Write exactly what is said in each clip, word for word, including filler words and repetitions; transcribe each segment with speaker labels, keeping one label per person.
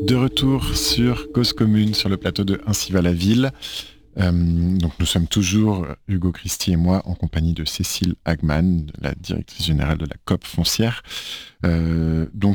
Speaker 1: De retour sur Cause Commune, sur le plateau de Ainsi va la ville. Euh, donc nous sommes toujours, Hugo Christie et moi, en compagnie de Cécile Hagman, la directrice générale de la Coop Foncière. Euh, donc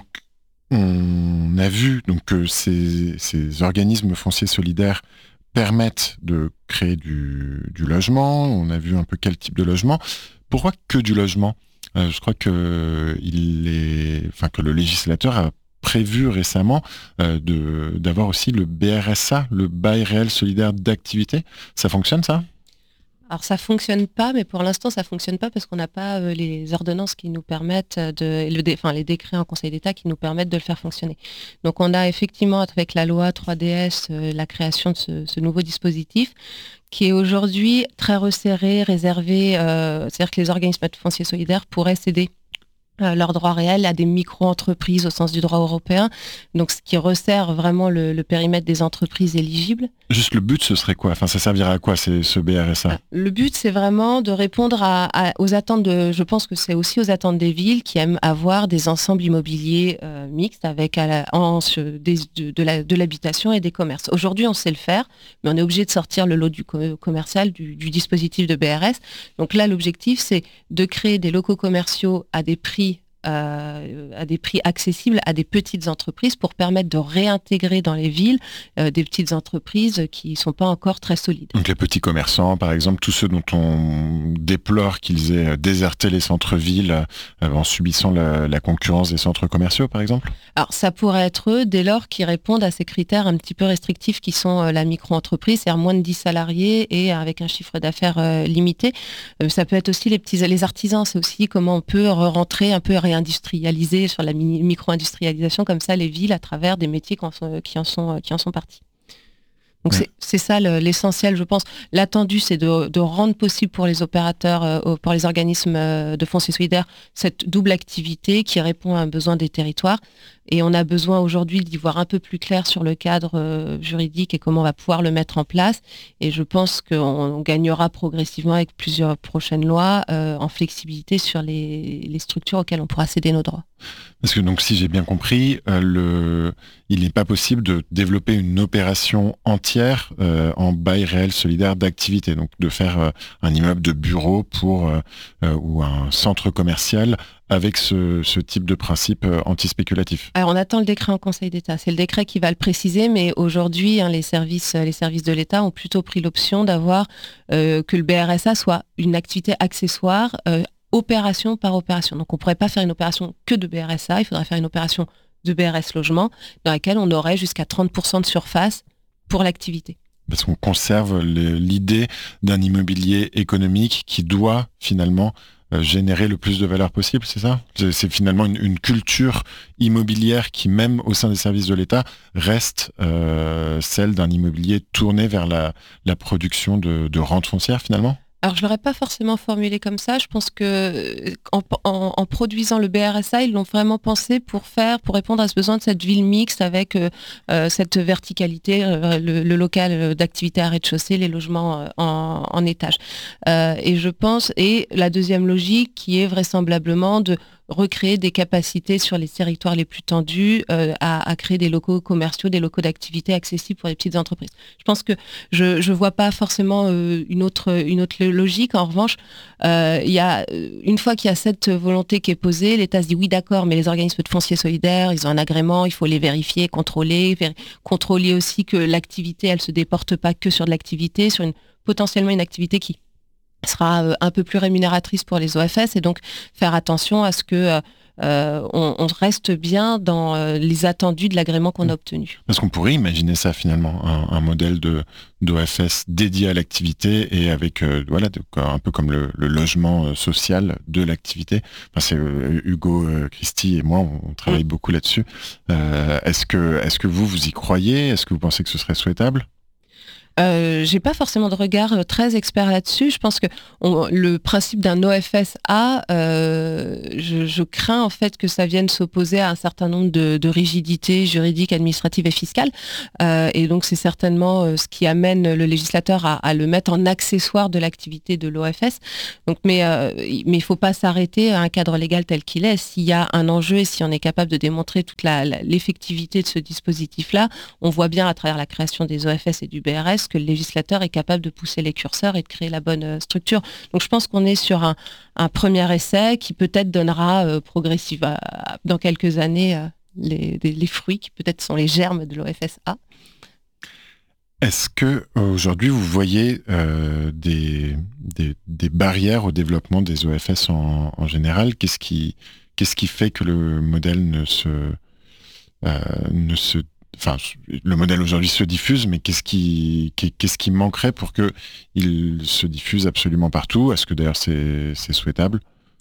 Speaker 1: on a vu donc, que ces, ces organismes fonciers solidaires permettent de créer du, du logement. On a vu un peu quel type de logement. Pourquoi que du logement ? euh, Je crois que, il est, enfin, que le législateur a prévu récemment euh, de, d'avoir aussi le B R S A, le bail réel solidaire d'activité. Ça fonctionne, ça ?
Speaker 2: Alors ça fonctionne pas, mais pour l'instant ça fonctionne pas parce qu'on n'a pas euh, les ordonnances qui nous permettent de, le dé, enfin les décrets en Conseil d'État qui nous permettent de le faire fonctionner. Donc on a effectivement avec la loi trois D S euh, la création de ce, ce nouveau dispositif qui est aujourd'hui très resserré, réservé, euh, c'est-à-dire que les organismes fonciers solidaires pourraient céder Euh, leurs droits réels à des micro-entreprises au sens du droit européen, donc ce qui resserre vraiment le, le périmètre des entreprises éligibles.
Speaker 1: Juste le but, ce serait quoi ? Enfin, ça servirait à quoi, c'est, ce B R S A ?
Speaker 2: Le but, c'est vraiment de répondre à, à, aux attentes de, je pense que c'est aussi aux attentes des villes qui aiment avoir des ensembles immobiliers euh, mixtes avec à la, en, des, de, de, la, de l'habitation et des commerces. Aujourd'hui, on sait le faire, mais on est obligé de sortir le lot du co- commercial du, du dispositif de B R S. Donc là, l'objectif, c'est de créer des locaux commerciaux à des prix Euh, à des prix accessibles à des petites entreprises pour permettre de réintégrer dans les villes euh, des petites entreprises qui ne sont pas encore très solides.
Speaker 1: Donc les petits commerçants, par exemple, tous ceux dont on déplore qu'ils aient déserté les centres-villes euh, en subissant la, la concurrence des centres commerciaux, par exemple ?
Speaker 2: Alors ça pourrait être eux dès lors qu'ils répondent à ces critères un petit peu restrictifs qui sont euh, la micro-entreprise, c'est-à-dire moins de dix salariés et avec un chiffre d'affaires euh, limité. Euh, ça peut être aussi les petits les artisans, c'est aussi comment on peut rentrer un peu réindustrialiser sur la mini- micro-industrialisation comme ça les villes à travers des métiers qui en sont, qui en sont, qui en sont partis. Donc ouais. c'est, c'est ça le, l'essentiel, je pense. L'attendu, c'est de, de rendre possible pour les opérateurs, euh, pour les organismes euh, de foncier solidaire, cette double activité qui répond à un besoin des territoires. Et on a besoin aujourd'hui d'y voir un peu plus clair sur le cadre euh, juridique et comment on va pouvoir le mettre en place. Et je pense qu'on gagnera progressivement avec plusieurs prochaines lois euh, en flexibilité sur les, les structures auxquelles on pourra céder nos droits.
Speaker 1: Parce que donc, si j'ai bien compris, euh, le... il n'est pas possible de développer une opération entière euh, en bail réel solidaire d'activité. Donc de faire euh, un immeuble de bureau pour, euh, euh, ou un centre commercial avec ce, ce type de principe euh, antispéculatif.
Speaker 2: Alors on attend le décret en Conseil d'État. C'est le décret qui va le préciser, mais aujourd'hui, hein, les services, les services de l'État ont plutôt pris l'option d'avoir euh, que le B R S A soit une activité accessoire, euh, opération par opération. Donc on ne pourrait pas faire une opération que de B R S A, il faudrait faire une opération de B R S logement dans laquelle on aurait jusqu'à trente pour cent de surface pour l'activité.
Speaker 1: Parce qu'on conserve le, l'idée d'un immobilier économique qui doit finalement euh, générer le plus de valeur possible, c'est ça ? c'est, c'est finalement une, une culture immobilière qui, même au sein des services de l'État, reste euh, celle d'un immobilier tourné vers la, la production de, de rente foncière finalement ?
Speaker 2: Alors, je ne l'aurais pas forcément formulé comme ça. Je pense que en, en, en produisant le B R S A, ils l'ont vraiment pensé pour faire, pour répondre à ce besoin de cette ville mixte avec euh, cette verticalité, euh, le, le local d'activité à rez-de-chaussée, les logements euh, en, en étage. Euh, et je pense, et la deuxième logique qui est vraisemblablement de recréer des capacités sur les territoires les plus tendus euh, à, à créer des locaux commerciaux, des locaux d'activité accessibles pour les petites entreprises. Je pense que je je vois pas forcément euh, une autre une autre logique. En revanche, euh, il y a une fois qu'il y a cette volonté qui est posée, l'État se dit oui d'accord, mais les organismes de foncier solidaire, ils ont un agrément, il faut les vérifier, contrôler, vér- contrôler aussi que l'activité elle se déporte pas que sur de l'activité, sur une potentiellement une activité qui sera un peu plus rémunératrice pour les O F S et donc faire attention à ce que euh, on, on reste bien dans euh, les attendus de l'agrément qu'on a obtenu.
Speaker 1: Parce qu'on pourrait imaginer ça finalement, un, un modèle de d'O F S dédié à l'activité et avec euh, voilà de, un peu comme le, le logement social de l'activité. Enfin, c'est euh, Hugo euh, Christie et moi on, on travaille mmh. beaucoup là-dessus. Euh, est-ce que est-ce que vous vous y croyez ? Est-ce que vous pensez que ce serait souhaitable ?
Speaker 2: Euh, j'ai pas forcément de regard euh, très expert là-dessus. Je pense que on, le principe d'un O F S A, euh, je, je crains en fait que ça vienne s'opposer à un certain nombre de, de rigidités juridiques, administratives et fiscales. Euh, et donc c'est certainement euh, ce qui amène le législateur à, à le mettre en accessoire de l'activité de l'O F S. Donc, mais euh, mais il faut pas s'arrêter à un cadre légal tel qu'il est. S'il y a un enjeu et si on est capable de démontrer toute la, la, l'effectivité de ce dispositif-là, on voit bien à travers la création des O F S et du B R S que le législateur est capable de pousser les curseurs et de créer la bonne euh, structure. Donc je pense qu'on est sur un, un premier essai qui peut-être donnera euh, progressivement euh, dans quelques années euh, les, les, les fruits qui peut-être sont les germes de l'O F S A.
Speaker 1: Est-ce que aujourd'hui vous voyez euh, des, des, des barrières au développement des O F S en, en général ? Qu'est-ce qui, qu'est-ce qui fait que le modèle ne se, euh, ne se Enfin, le modèle aujourd'hui se diffuse, mais qu'est-ce qui, qu'est-ce qui manquerait pour qu'il se diffuse absolument partout ? Est-ce que d'ailleurs c'est, c'est souhaitable ?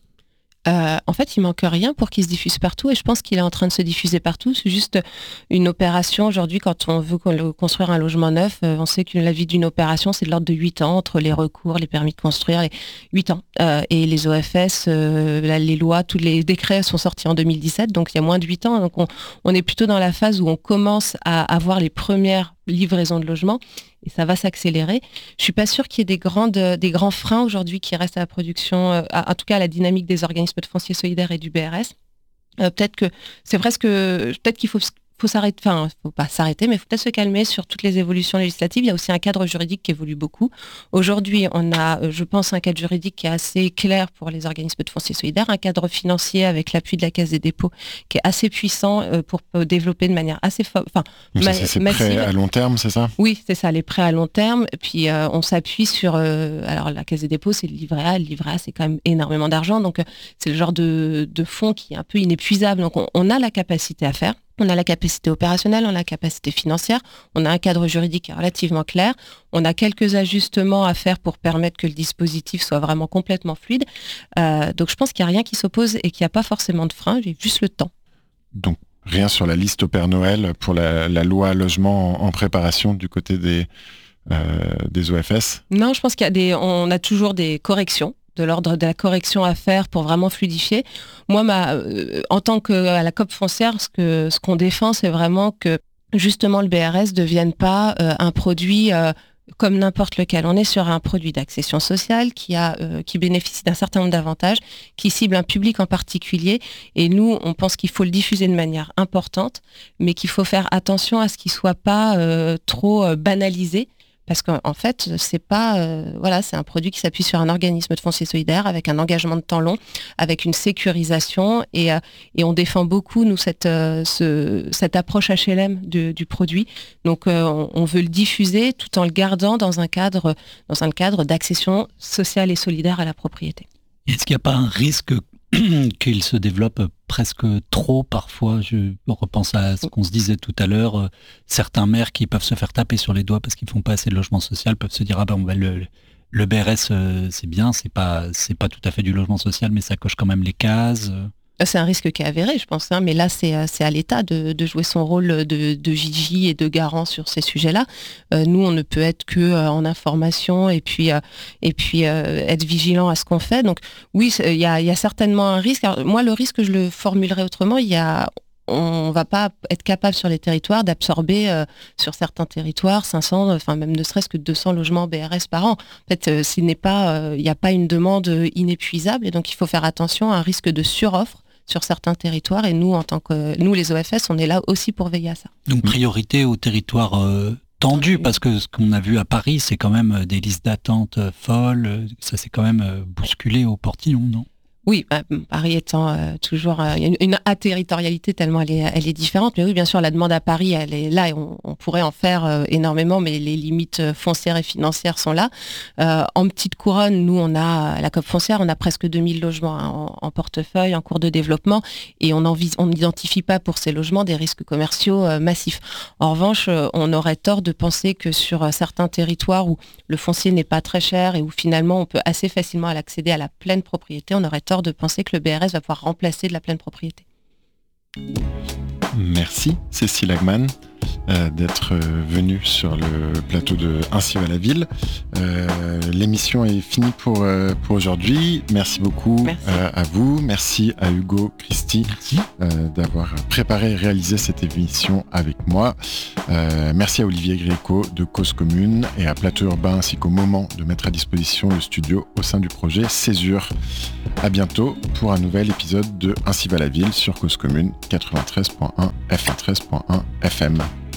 Speaker 2: Euh, en fait, il manque rien pour qu'il se diffuse partout et je pense qu'il est en train de se diffuser partout. C'est juste une opération. Aujourd'hui, quand on veut construire un logement neuf, euh, on sait que la vie d'une opération, c'est de l'ordre de huit ans entre les recours, les permis de construire, les huit ans. Euh, et les O F S, euh, les lois, tous les décrets sont sortis en deux mille dix-sept, donc il y a moins de huit ans. Donc on, on est plutôt dans la phase où on commence à avoir les premières livraisons de logements. Et ça va s'accélérer. Je suis pas sûre qu'il y ait des, grandes, des grands freins aujourd'hui qui restent à la production, à, en tout cas à la dynamique des organismes de foncier solidaire et du B R S. Euh, peut-être que c'est presque, peut-être qu'il faut faut s'arrêter, enfin, faut pas s'arrêter, mais il faut peut-être se calmer sur toutes les évolutions législatives. Il y a aussi un cadre juridique qui évolue beaucoup. Aujourd'hui, on a, je pense, un cadre juridique qui est assez clair pour les organismes de foncier solidaire, un cadre financier avec l'appui de la Caisse des dépôts qui est assez puissant pour développer de manière assez forte. Enfin,
Speaker 1: ma- c'est, c'est prêts à long terme, c'est ça ?
Speaker 2: Oui, c'est ça, les prêts à long terme. Puis euh, on s'appuie sur, euh, alors la Caisse des dépôts, c'est le livret A. Le livret A, c'est quand même énormément d'argent, donc euh, c'est le genre de, de fonds qui est un peu inépuisable. Donc on, on a la capacité à faire. On a la capacité opérationnelle, on a la capacité financière, on a un cadre juridique relativement clair, on a quelques ajustements à faire pour permettre que le dispositif soit vraiment complètement fluide. Euh, donc je pense qu'il n'y a rien qui s'oppose et qu'il n'y a pas forcément de frein, j'ai juste le temps.
Speaker 1: Donc rien sur la liste au Père Noël pour la, la loi logement en, en préparation du côté des, euh, des O F S ?
Speaker 2: Non, je pense qu'il y a des, on a toujours des corrections, de l'ordre de la correction à faire pour vraiment fluidifier. Moi, ma, euh, en tant qu'à la C O P foncière, ce, que, ce qu'on défend, c'est vraiment que justement le B R S ne devienne pas euh, un produit euh, comme n'importe lequel. On est sur un produit d'accession sociale qui, a, euh, qui bénéficie d'un certain nombre d'avantages, qui cible un public en particulier. Et nous, on pense qu'il faut le diffuser de manière importante, mais qu'il faut faire attention à ce qu'il ne soit pas euh, trop euh, banalisé. Parce qu'en fait, c'est pas, euh, voilà, c'est un produit qui s'appuie sur un organisme de foncier solidaire avec un engagement de temps long, avec une sécurisation et, euh, et on défend beaucoup nous cette, euh, ce, cette approche H L M du, du produit. Donc, euh, on, on veut le diffuser tout en le gardant dans un cadre, dans un cadre d'accession sociale et solidaire à la propriété.
Speaker 3: Est-ce qu'il n'y a pas un risque qu'il se développe presque trop parfois? Je repense à ce qu'on se disait tout à l'heure. Euh, certains maires qui peuvent se faire taper sur les doigts parce qu'ils font pas assez de logement social peuvent se dire ah ben on va le, le B R S euh, c'est bien, c'est pas c'est pas tout à fait du logement social mais ça coche quand même les cases.
Speaker 2: C'est un risque qui est avéré, je pense, hein, mais là, c'est, c'est à l'État de, de jouer son rôle de, de vigie et de garant sur ces sujets-là. Euh, nous, on ne peut être que euh, en information et puis, euh, et puis euh, être vigilant à ce qu'on fait. Donc oui, il y a, y a certainement un risque. Alors, moi, le risque, je le formulerai autrement. Il y a... on ne va pas être capable sur les territoires d'absorber euh, sur certains territoires cinq cents, enfin même ne serait-ce que deux cents logements B R S par an. En fait, euh, il n'y euh, a pas une demande inépuisable et donc il faut faire attention à un risque de suroffre sur certains territoires et nous, en tant que nous les O F S, on est là aussi pour veiller à ça.
Speaker 3: Donc priorité aux territoires euh, tendus, parce que ce qu'on a vu à Paris, c'est quand même des listes d'attente folles, ça s'est quand même bousculé au portillon, non ?
Speaker 2: Oui, bah, Paris étant euh, toujours euh, une, une aterritorialité tellement elle est, elle est différente. Mais oui, bien sûr, la demande à Paris, elle est là et on, on pourrait en faire euh, énormément, mais les limites foncières et financières sont là. Euh, en petite couronne, nous, on a, à la C O P foncière, on a presque deux mille logements hein, en, en portefeuille, en cours de développement, et on n'identifie pas pour ces logements des risques commerciaux euh, massifs. En revanche, euh, on aurait tort de penser que sur euh, certains territoires où le foncier n'est pas très cher et où finalement on peut assez facilement accéder à la pleine propriété, on aurait tort de penser que le B R S va pouvoir remplacer de la pleine propriété.
Speaker 1: Merci Cécile Hagman. euh, d'être venu sur le plateau de Ainsi va la ville. Euh, l'émission est finie pour, euh, pour aujourd'hui. Merci beaucoup
Speaker 2: Merci.
Speaker 1: Euh, à vous. Merci à Hugo Christie euh, d'avoir préparé et réalisé cette émission avec moi. Euh, merci à Olivier Gréco de Cause Commune et à Plateau Urbain ainsi qu'au moment de mettre à disposition le studio au sein du projet Césure. À bientôt pour un nouvel épisode de Ainsi va la ville sur Cause Commune quatre-vingt-treize point un F un treize point un F M.